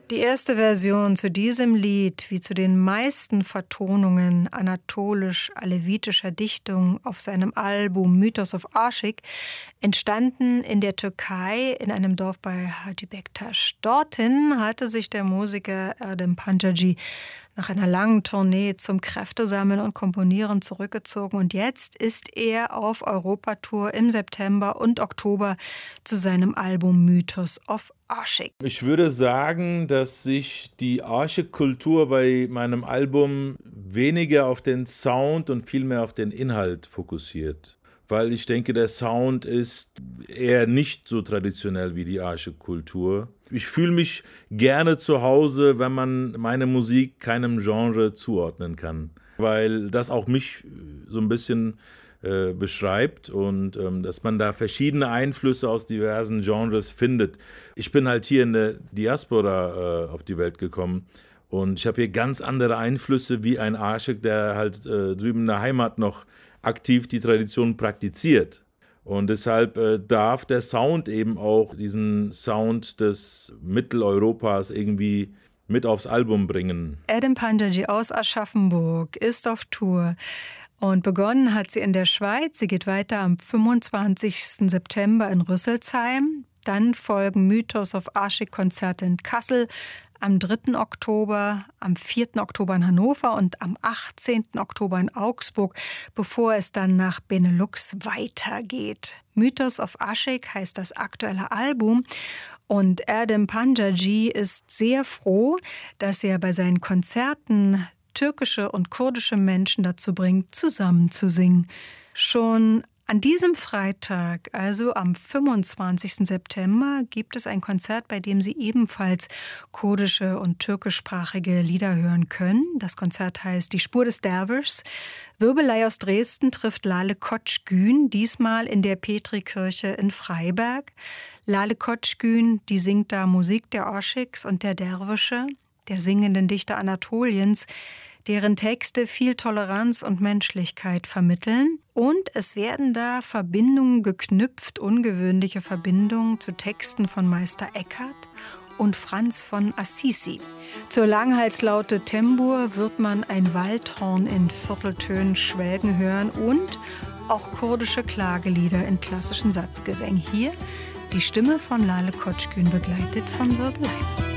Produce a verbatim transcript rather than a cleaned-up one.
Die erste Version zu diesem Lied, wie zu den meisten Vertonungen anatolisch-alevitischer Dichtung auf seinem Album Mythos of Aşık, entstanden in der Türkei in einem Dorf bei Hacı Bektaş. Dorthin hatte sich der Musiker Erdem Pancaci nach einer langen Tournee zum Kräftesammeln und Komponieren zurückgezogen. Und jetzt ist er auf Europatour im September und Oktober zu seinem Album Mythos of Aşık. Ich würde sagen, dass sich die Aşık-Kultur bei meinem Album weniger auf den Sound und vielmehr auf den Inhalt fokussiert. Weil ich denke, der Sound ist eher nicht so traditionell wie die Aşık-Kultur. Ich fühle mich gerne zu Hause, wenn man meine Musik keinem Genre zuordnen kann, weil das auch mich so ein bisschen äh, beschreibt und ähm, dass man da verschiedene Einflüsse aus diversen Genres findet. Ich bin halt hier in der Diaspora äh, auf die Welt gekommen und ich habe hier ganz andere Einflüsse wie ein Aşık, der halt äh, drüben in der Heimat noch aktiv die Tradition praktiziert. Und deshalb äh, darf der Sound eben auch diesen Sound des Mitteleuropas irgendwie mit aufs Album bringen. Erdem Pancaci aus Aschaffenburg ist auf Tour. Und begonnen hat sie in der Schweiz. Sie geht weiter am fünfundzwanzigsten September in Rüsselsheim. Dann folgen Mythos of Aşık-Konzerte in Kassel am dritten Oktober, am vierten Oktober in Hannover und am achtzehnten Oktober in Augsburg, bevor es dann nach Benelux weitergeht. Mythos of Aşık heißt das aktuelle Album und Erdem Pancaci ist sehr froh, dass er bei seinen Konzerten türkische und kurdische Menschen dazu bringt, zusammen zu singen. Schon an diesem Freitag, also am fünfundzwanzigsten September, gibt es ein Konzert, bei dem Sie ebenfalls kurdische und türkischsprachige Lieder hören können. Das Konzert heißt Die Spur des Derwischs. Wirbelei aus Dresden trifft Lale Koçgün, diesmal in der Petrikirche in Freiberg. Lale Koçgün, die singt da Musik der Aşıks und der Derwische, der singenden Dichter Anatoliens, deren Texte viel Toleranz und Menschlichkeit vermitteln. Und es werden da Verbindungen geknüpft, ungewöhnliche Verbindungen zu Texten von Meister Eckhart und Franz von Assisi. Zur Langhalslaute Tembur wird man ein Waldhorn in Vierteltönen schwelgen hören und auch kurdische Klagelieder in klassischen Satzgesängen. Hier die Stimme von Lale Koçgün begleitet von Wirbelei.